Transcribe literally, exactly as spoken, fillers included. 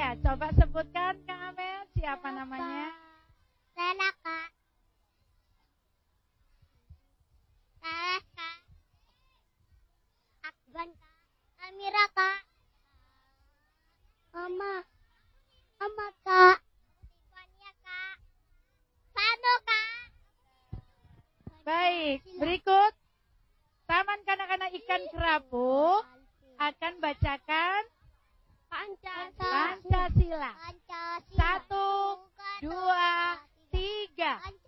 ya? Coba sebutkan Kak Amel, siapa namanya? Lena, Kak. Teles, Kak. Akban, Kak. Amira, Kak. Mama. Mama, Kak. Tifania, Kak. Sano, Kak. Baik, berikut Taman Kanak-kanak Ikan Kerapu akan bacakan Pancasila. Pancasila. Pancasila. Satu, dua, tiga.